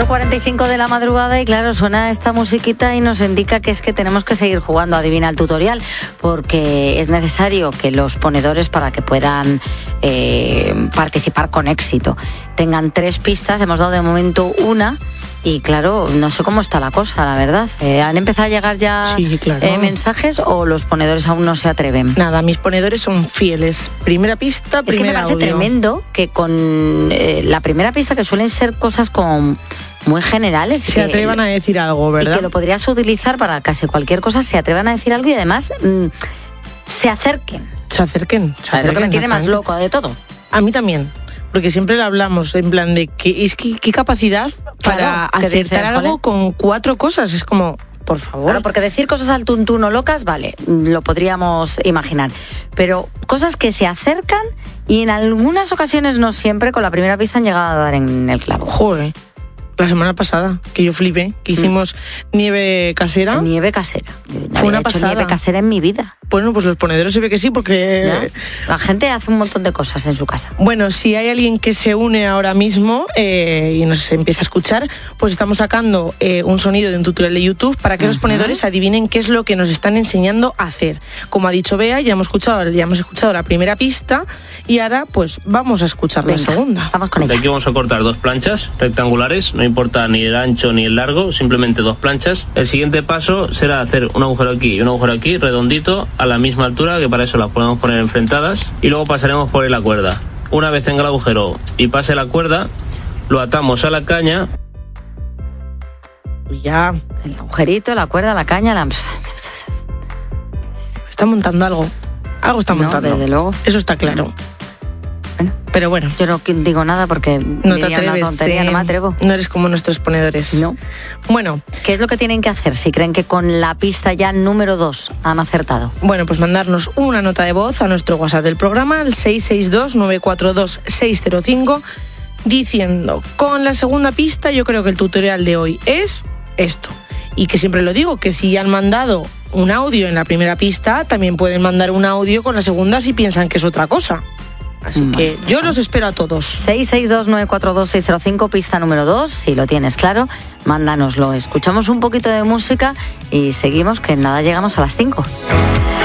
4:45 de la madrugada y claro, suena esta musiquita y nos indica que es que tenemos que seguir jugando a Adivina el Tutorial, porque es necesario que los ponedores, para que puedan participar con éxito, tengan 3 pistas. Hemos dado de momento una y claro, no sé cómo está la cosa, la verdad. ¿Han empezado a llegar ya mensajes o los ponedores aún no se atreven? Nada, mis ponedores son fieles. Primera pista, primer audio. Es que me parece tremendo que con la primera pista, que suelen ser cosas como muy generales, se atrevan a decir algo, ¿verdad? Y que lo podrías utilizar para casi cualquier cosa, se atrevan a decir algo y además se acerquen. Es lo que me tiene más loco de todo. A mí también. Porque siempre lo hablamos en plan de que es que qué capacidad para acertar algo con 4 cosas. Es como, por favor. Claro, porque decir cosas al tuntún o locas, vale, lo podríamos imaginar. Pero cosas que se acercan y en algunas ocasiones, no siempre, con la primera pista han llegado a dar en el clavo. Joder. La semana pasada, que yo flipé, que hicimos nieve casera. Nieve casera. Fue una pasada. Nieve casera en mi vida. Bueno, pues los ponedores se ve que sí, porque la gente hace un montón de cosas en su casa. Bueno, si hay alguien que se une ahora mismo y nos empieza a escuchar, pues estamos sacando un sonido de un tutorial de YouTube para que los ponedores adivinen qué es lo que nos están enseñando a hacer. Como ha dicho Bea, ya hemos escuchado la primera pista y ahora pues vamos a escuchar la segunda. Vamos con ella. Aquí vamos a cortar 2 planchas rectangulares, no importa ni el ancho ni el largo, simplemente 2 planchas. El siguiente paso será hacer un agujero aquí y un agujero aquí, redondito, a la misma altura, que para eso las podemos poner enfrentadas, y luego pasaremos por la cuerda. Una vez tenga el agujero y pase la cuerda, lo atamos a la caña. Ya. El agujerito, la cuerda, la caña, Está montando algo. Algo está montando. No, desde luego. Eso está claro. Pero bueno. Yo no digo nada porque no te atreves, una tontería, no me atrevo. No eres como nuestros ponedores. No. Bueno. ¿Qué es lo que tienen que hacer si creen que con la pista ya número 2 han acertado? Bueno, pues mandarnos una nota de voz a nuestro WhatsApp del programa, el 662-942-605, diciendo, con la segunda pista yo creo que el tutorial de hoy es esto. Y que siempre lo digo, que si han mandado un audio en la primera pista, también pueden mandar un audio con la segunda si piensan que es otra cosa. Así que yo los espero a todos. 662-942-605, pista número 2. Si lo tienes claro, mándanoslo. Escuchamos un poquito de música y seguimos, que en nada llegamos a las 5.